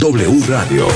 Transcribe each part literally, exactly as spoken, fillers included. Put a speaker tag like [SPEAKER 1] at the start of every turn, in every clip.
[SPEAKER 1] W Radio.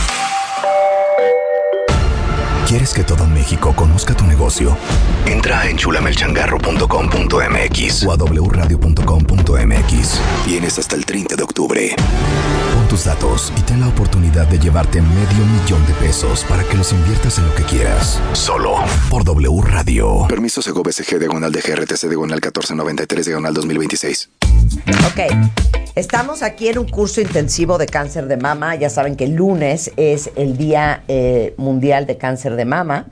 [SPEAKER 1] ¿Quieres que todo México conozca tu negocio? Entra a enchulamelchangarro punto com punto m x o a w radio punto com punto m x. Tienes hasta el treinta de octubre. Pon tus datos y ten la oportunidad de llevarte medio millón de pesos para que los inviertas en lo que quieras. Solo por W Radio. Permiso Segov S G diagonal de G R T C diagonal catorce noventa y tres diagonal dos mil veintiséis.
[SPEAKER 2] Ok, estamos aquí en un curso intensivo de cáncer de mama. Ya saben que el lunes es el Día eh, Mundial de Cáncer de Mama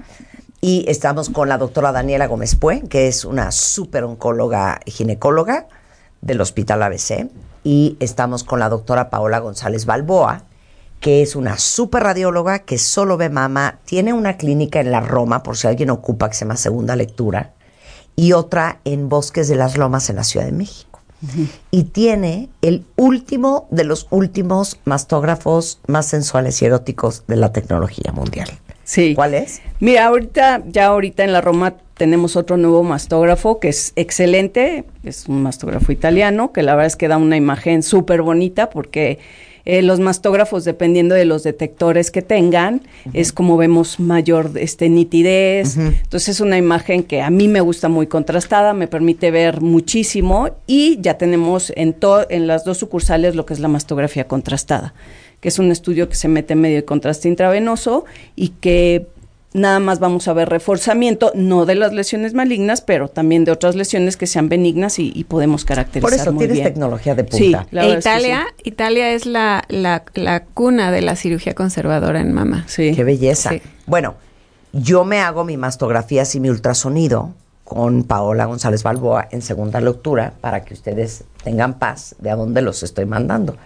[SPEAKER 2] y estamos con la doctora Daniela Gómez Pue, que es una súper oncóloga y ginecóloga del Hospital A B C, y estamos con la doctora Paola González Balboa, que es una súper radióloga que solo ve mama, tiene una clínica en la Roma, por si alguien ocupa, que se llama Segunda Lectura, y otra en Bosques de las Lomas en la Ciudad de México. Uh-huh. Y tiene el último de los últimos mastógrafos más sensuales y eróticos de la tecnología mundial.
[SPEAKER 3] Sí.
[SPEAKER 2] ¿Cuál es?
[SPEAKER 3] Mira, ahorita, ya ahorita en la Roma tenemos otro nuevo mastógrafo que es excelente, es un mastógrafo italiano, que la verdad es que da una imagen súper bonita porque eh, los mastógrafos, dependiendo de los detectores que tengan, uh-huh. es como vemos mayor este, nitidez. Uh-huh. Entonces es una imagen que a mí me gusta muy contrastada, me permite ver muchísimo, y ya tenemos en, to- en las dos sucursales lo que es la mastografía contrastada, que es un estudio que se mete en medio de contraste intravenoso y que nada más vamos a ver reforzamiento, no de las lesiones malignas, pero también de otras lesiones que sean benignas y, y podemos caracterizar muy bien.
[SPEAKER 2] Por eso tienes tecnología de punta.
[SPEAKER 3] Sí,
[SPEAKER 4] e Italia, es sí. Italia es la, la, la cuna de la cirugía conservadora en mama.
[SPEAKER 2] Sí. Qué belleza. Sí. Bueno, yo me hago mi mastografía y mi ultrasonido con Paola González Balboa en Segunda Lectura para que ustedes tengan paz de a dónde los estoy mandando.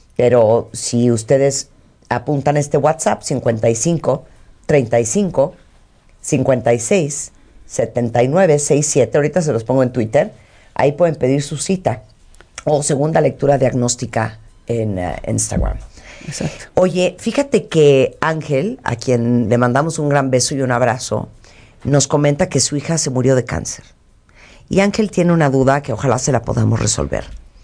[SPEAKER 2] Pero si ustedes apuntan este WhatsApp, cincuenta y cinco, treinta y cinco, cincuenta y seis, setenta y nueve, sesenta y siete, ahorita se los pongo en Twitter, ahí pueden pedir su cita, o Segunda Lectura Diagnóstica en uh, Instagram.
[SPEAKER 3] Exacto.
[SPEAKER 2] Oye, fíjate que Ángel, a quien le mandamos un gran beso y un abrazo, nos comenta que su hija se murió de cáncer. Y Ángel tiene una duda que ojalá se la podamos resolver.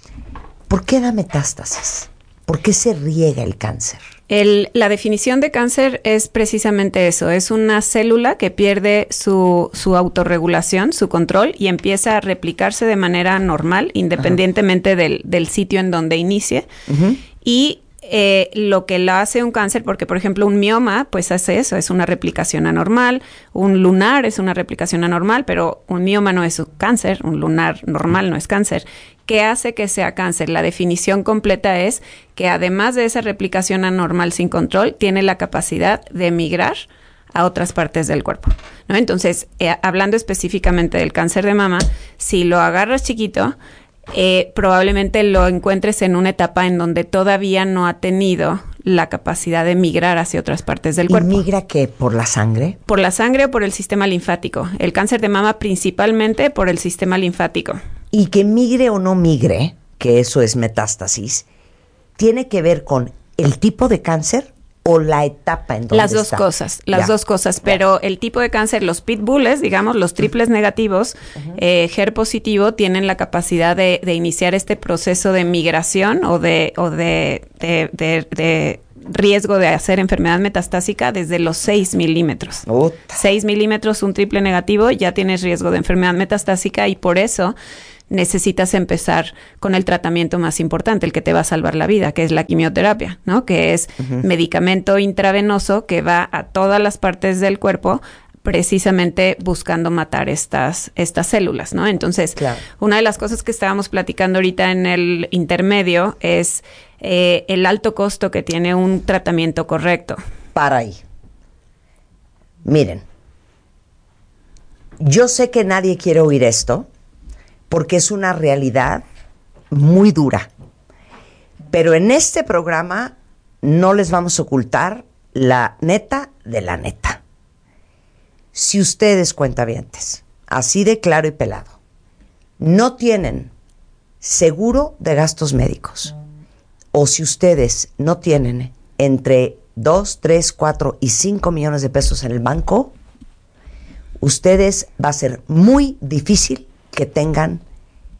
[SPEAKER 2] ¿Por qué da metástasis? ¿Por qué se riega el cáncer?
[SPEAKER 4] El, la definición de cáncer es precisamente eso, es una célula que pierde su, su autorregulación, su control, y empieza a replicarse de manera normal, independientemente del, del sitio en donde inicie. Uh-huh. Y eh, lo que lo hace un cáncer, porque por ejemplo un mioma pues hace eso, es una replicación anormal, un lunar es una replicación anormal, pero un mioma no es un cáncer, un lunar normal no es cáncer. ¿Qué hace que sea cáncer? La definición completa es que además de esa replicación anormal sin control, tiene la capacidad de migrar a otras partes del cuerpo, ¿no? Entonces, eh, hablando específicamente del cáncer de mama, si lo agarras chiquito, eh, probablemente lo encuentres en una etapa en donde todavía no ha tenido la capacidad de migrar hacia otras partes del
[SPEAKER 2] ¿Y
[SPEAKER 4] cuerpo.
[SPEAKER 2] migra qué? ¿Por la sangre?
[SPEAKER 4] Por la sangre o por el sistema linfático. El cáncer de mama principalmente por el sistema linfático.
[SPEAKER 2] Y que migre o no migre, que eso es metástasis, ¿tiene que ver con el tipo de cáncer o la etapa en donde
[SPEAKER 4] Las dos
[SPEAKER 2] está?
[SPEAKER 4] cosas, las
[SPEAKER 2] ya.
[SPEAKER 4] dos cosas, pero ya. El tipo de cáncer, los pitbulls, digamos, los triples negativos, uh-huh. eh, G E R positivo, tienen la capacidad de, de iniciar este proceso de migración o de, o de, de, de, de riesgo de hacer enfermedad metastásica desde los seis milímetros.
[SPEAKER 2] Uta.
[SPEAKER 4] seis milímetros, un triple negativo, ya tienes riesgo de enfermedad metastásica, y por eso necesitas empezar con el tratamiento más importante, el que te va a salvar la vida, que es la quimioterapia, ¿no? Que es uh-huh. medicamento intravenoso que va a todas las partes del cuerpo, precisamente buscando matar estas, estas células, ¿no? Entonces, claro. Una de las cosas que estábamos platicando ahorita en el intermedio es eh, el alto costo que tiene un tratamiento correcto.
[SPEAKER 2] Para ahí. Miren, yo sé que nadie quiere oír esto, porque es una realidad muy dura. Pero en este programa no les vamos a ocultar la neta de la neta. Si ustedes, cuentavientes, así de claro y pelado, no tienen seguro de gastos médicos, o si ustedes no tienen entre dos, tres, cuatro y cinco millones de pesos en el banco, ustedes va a ser muy difícil que tengan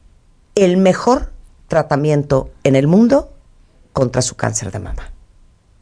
[SPEAKER 2] el mejor tratamiento en el mundo contra su cáncer de mama.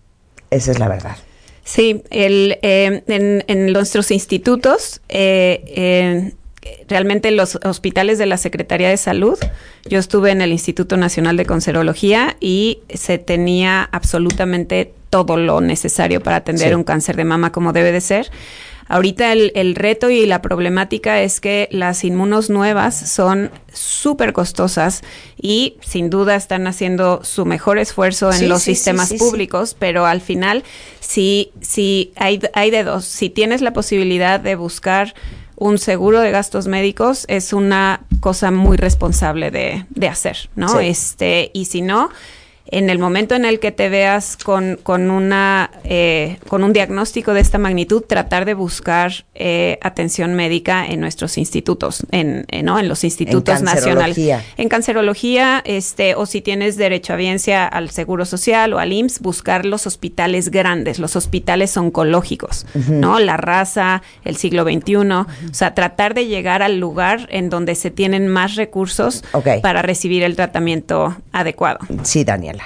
[SPEAKER 2] Esa es la verdad.
[SPEAKER 4] Sí, el, eh, en, en nuestros institutos, eh, eh, realmente los hospitales de la Secretaría de Salud, yo estuve en el Instituto Nacional de Cancerología y se tenía absolutamente todo lo necesario para atender sí. un cáncer de mama como debe de ser. Ahorita el, el reto y la problemática es que las inmunos nuevas son súper costosas y sin duda están haciendo su mejor esfuerzo en sí, los sí, sistemas sí, sí, públicos, sí. pero al final sí, sí hay, hay de dos. Si tienes la posibilidad de buscar un seguro de gastos médicos, es una cosa muy responsable de, de hacer, ¿no? Sí. Este, y si no, en el momento en el que te veas con, con, una, eh, con un diagnóstico de esta magnitud, tratar de buscar eh, atención médica en nuestros institutos, en, en, ¿no? en los institutos
[SPEAKER 2] en
[SPEAKER 4] nacionales. En cancerología, este, o si tienes derechohabiencia al Seguro Social o al I M S S, buscar los hospitales grandes, los hospitales oncológicos, uh-huh. ¿no? La Raza, el Siglo veintiuno, uh-huh. o sea, tratar de llegar al lugar en donde se tienen más recursos okay. para recibir el tratamiento adecuado.
[SPEAKER 2] Sí, Daniela.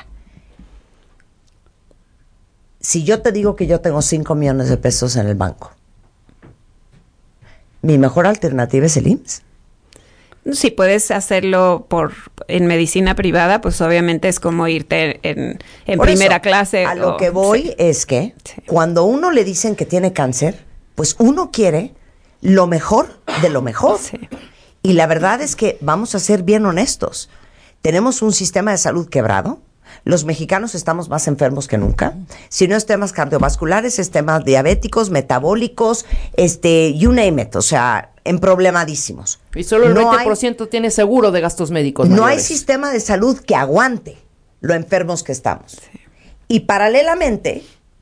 [SPEAKER 2] Si yo te digo que yo tengo cinco millones de pesos en el banco, ¿mi mejor alternativa es el I M S S?
[SPEAKER 4] Si puedes hacerlo por en medicina privada, pues obviamente es como irte en, en primera eso, clase.
[SPEAKER 2] A lo o, que voy sí. es que sí. cuando uno le dicen que tiene cáncer, pues uno quiere lo mejor de lo mejor. Sí. Y la verdad es que vamos a ser bien honestos. Tenemos un sistema de salud quebrado. Los mexicanos estamos más enfermos que nunca. Si no es temas cardiovasculares, es temas diabéticos, metabólicos, este, you name it, o sea, emproblemadísimos.
[SPEAKER 5] Y solo el
[SPEAKER 2] no
[SPEAKER 5] veinte por ciento hay, tiene seguro de gastos médicos
[SPEAKER 2] No
[SPEAKER 5] mayores.
[SPEAKER 2] hay sistema de salud que aguante lo enfermos que estamos. Sí. Y paralelamente,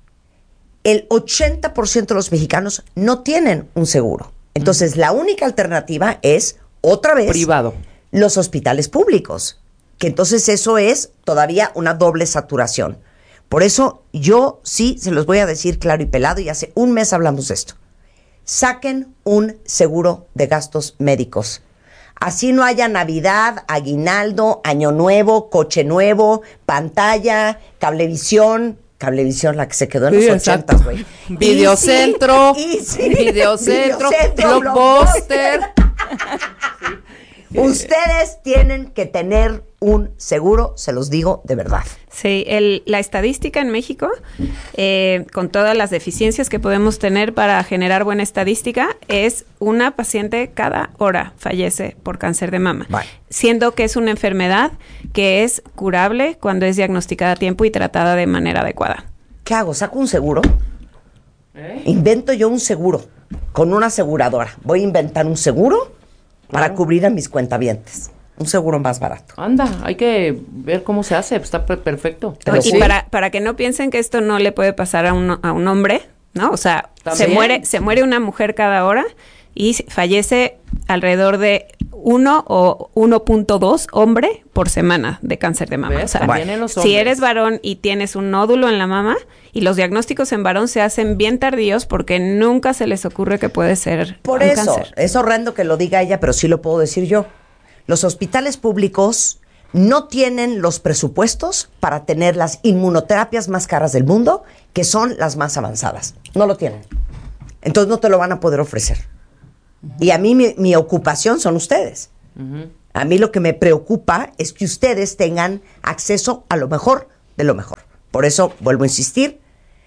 [SPEAKER 2] el ochenta por ciento de los mexicanos no tienen un seguro. Entonces, mm. la única alternativa es, otra vez,
[SPEAKER 5] privado.
[SPEAKER 2] Los hospitales públicos. Que entonces eso es todavía una doble saturación. Por eso yo sí se los voy a decir claro y pelado, y hace un mes hablamos de esto. Saquen un seguro de gastos médicos. Así no haya Navidad, aguinaldo, Año Nuevo, coche nuevo, pantalla, cablevisión. Cablevisión, la que se quedó en sí, los ochentas, güey.
[SPEAKER 5] Videocentro,
[SPEAKER 2] Easy, Easy,
[SPEAKER 5] Videocentro, Videocentro Blockbuster.
[SPEAKER 2] Sí. Ustedes tienen que tener un seguro, se los digo de verdad.
[SPEAKER 4] Sí, el, la estadística en México, eh, con todas las deficiencias que podemos tener para generar buena estadística, es una paciente cada hora fallece por cáncer de mama, vale. Siendo que es una enfermedad que es curable cuando es diagnosticada a tiempo y tratada de manera adecuada.
[SPEAKER 2] ¿Qué hago? ¿Saco un seguro? ¿Eh? Invento yo un seguro con una aseguradora. Voy a inventar un seguro para claro. cubrir a mis cuentavientes. Un seguro más barato.
[SPEAKER 5] Anda, hay que ver cómo se hace. Está perfecto.
[SPEAKER 4] Pero y sí. para, para que no piensen que esto no le puede pasar a un, a un hombre, ¿no? O sea, se muere, se muere una mujer cada hora y fallece alrededor de uno o uno punto dos hombre por semana de cáncer de mama. O sea, bueno, si eres varón y tienes un nódulo en la mama, y los diagnósticos en varón se hacen bien tardíos porque nunca se les ocurre que puede ser
[SPEAKER 2] por
[SPEAKER 4] un
[SPEAKER 2] eso,
[SPEAKER 4] cáncer.
[SPEAKER 2] Es horrendo que lo diga ella, pero sí lo puedo decir yo. Los hospitales públicos no tienen los presupuestos para tener las inmunoterapias más caras del mundo, que son las más avanzadas. No lo tienen. Entonces no te lo van a poder ofrecer. Uh-huh. Y a mí mi, mi ocupación son ustedes. Uh-huh. A mí lo que me preocupa es que ustedes tengan acceso a lo mejor de lo mejor. Por eso, vuelvo a insistir,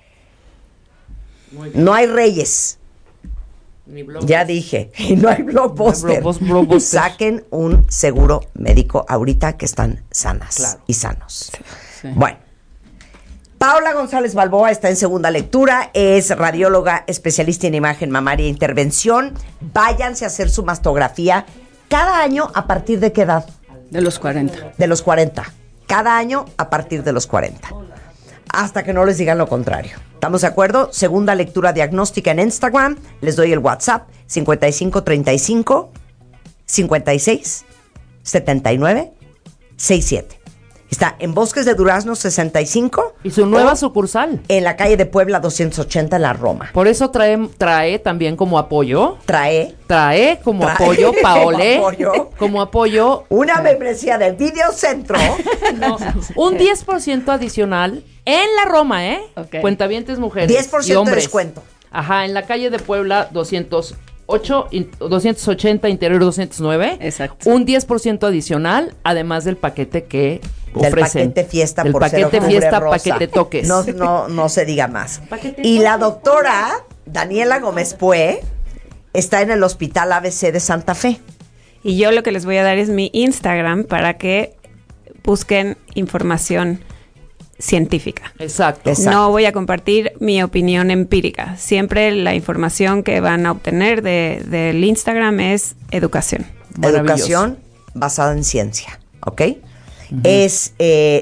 [SPEAKER 2] no hay reyes.
[SPEAKER 5] Ni
[SPEAKER 2] ya dije, y no hay blockbuster.
[SPEAKER 5] No hay blockbuster.
[SPEAKER 2] Saquen un seguro médico ahorita que están sanas claro. y sanos. Sí, sí. Bueno, Paola González Balboa está en segunda lectura, es radióloga especialista en imagen mamaria e intervención. Váyanse a hacer su mastografía cada año. ¿A partir de qué edad?
[SPEAKER 3] De los cuarenta.
[SPEAKER 2] De los cuarenta. Cada año a partir de los cuarenta. Hasta que no les digan lo contrario. ¿Estamos de acuerdo? Segunda lectura diagnóstica en Instagram. Les doy el WhatsApp cincuenta y cinco treinta y cinco cincuenta y seis setenta y nueve sesenta y siete. Está en Bosques de Durazno sesenta y cinco.
[SPEAKER 5] Y su nueva
[SPEAKER 2] o
[SPEAKER 5] sucursal.
[SPEAKER 2] En la calle de Puebla doscientos ochenta en la Roma.
[SPEAKER 5] Por eso trae, trae también como apoyo.
[SPEAKER 2] Trae.
[SPEAKER 5] Trae como
[SPEAKER 2] Trae
[SPEAKER 5] apoyo, Paolé.
[SPEAKER 2] como apoyo.
[SPEAKER 5] Como apoyo.
[SPEAKER 2] Una membresía del Videocentro.
[SPEAKER 5] No, un diez por ciento adicional en la Roma, ¿eh?
[SPEAKER 3] Ok.
[SPEAKER 5] Cuentavientes mujeres.
[SPEAKER 2] diez por ciento
[SPEAKER 5] y hombres.
[SPEAKER 2] de descuento.
[SPEAKER 5] Ajá, en la calle de Puebla doscientos ocho, in- doscientos ochenta, interior doscientos nueve.
[SPEAKER 3] Exacto.
[SPEAKER 5] Un diez por ciento adicional, además del paquete que
[SPEAKER 2] Del
[SPEAKER 5] ofrecen.
[SPEAKER 2] paquete fiesta
[SPEAKER 5] Del
[SPEAKER 2] por ser
[SPEAKER 5] paquete
[SPEAKER 2] octubre
[SPEAKER 5] fiesta,
[SPEAKER 2] rosa.
[SPEAKER 5] paquete toques.
[SPEAKER 2] No, no, no se diga más.
[SPEAKER 5] Paquete
[SPEAKER 2] Y la
[SPEAKER 5] toques.
[SPEAKER 2] doctora Daniela Gómez Pue está en el Hospital A B C de Santa Fe.
[SPEAKER 4] Y yo lo que les voy a dar es mi Instagram para que busquen información científica.
[SPEAKER 5] Exacto.
[SPEAKER 2] Exacto.
[SPEAKER 4] No voy a compartir mi opinión empírica. Siempre la información que van a obtener de, del Instagram es educación.
[SPEAKER 5] Maravilloso.
[SPEAKER 2] Educación basada en ciencia, ¿ok? Es eh,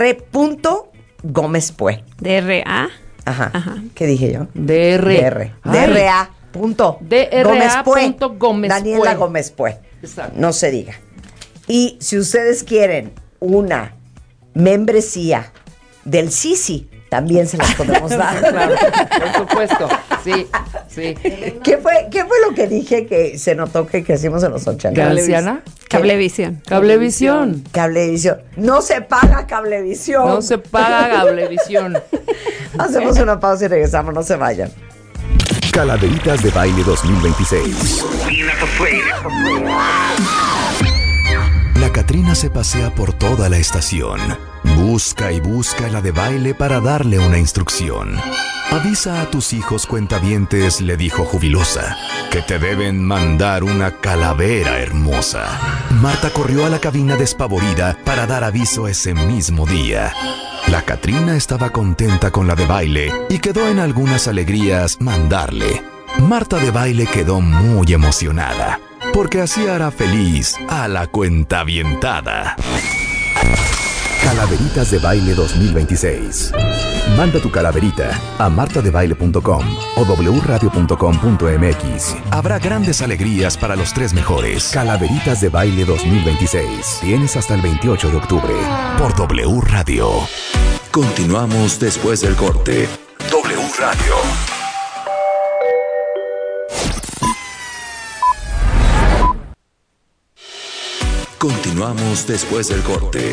[SPEAKER 2] dr. Pue.
[SPEAKER 4] D R A.
[SPEAKER 2] Ajá.
[SPEAKER 4] Ajá.
[SPEAKER 2] ¿Qué dije yo?
[SPEAKER 5] DR.
[SPEAKER 2] DR.
[SPEAKER 5] Ay.
[SPEAKER 2] DRA. Punto.
[SPEAKER 5] D R A
[SPEAKER 2] Gómez Pue.
[SPEAKER 5] punto Gómez
[SPEAKER 2] Daniela
[SPEAKER 5] Pue.
[SPEAKER 2] Gómez Pue.
[SPEAKER 5] Exacto.
[SPEAKER 2] No se diga. Y si ustedes quieren una membresía del Sisi, también se las podemos dar.
[SPEAKER 5] Claro, por supuesto. Sí, sí.
[SPEAKER 2] ¿Qué fue, ¿Qué fue lo que dije que se notó que crecimos en los ochenta?
[SPEAKER 5] ¿Galciana?
[SPEAKER 4] Cablevisión.
[SPEAKER 5] Cablevisión.
[SPEAKER 2] Cablevisión. No se paga Cablevisión.
[SPEAKER 5] No se paga Cablevisión.
[SPEAKER 2] Hacemos una pausa y regresamos, no se vayan.
[SPEAKER 1] Calaveritas de Baile dos mil veintiséis. La Catrina se pasea por toda la estación. Busca y busca la de baile para darle una instrucción. Avisa a tus hijos cuentavientes, le dijo jubilosa, que te deben mandar una calavera hermosa. Marta corrió a la cabina despavorida para dar aviso ese mismo día. La Catrina estaba contenta con la de baile y quedó en algunas alegrías mandarle. Marta de baile quedó muy emocionada, porque así hará feliz a la cuentavientada. Calaveritas de Baile dos mil veintiséis. Manda tu calaverita a marta de baile punto com o w radio punto com punto m x. Habrá grandes alegrías para los tres mejores. Calaveritas de Baile dos mil veintiséis. Tienes hasta el veintiocho de octubre por W Radio. Continuamos después del corte. W Radio. Continuamos después del corte.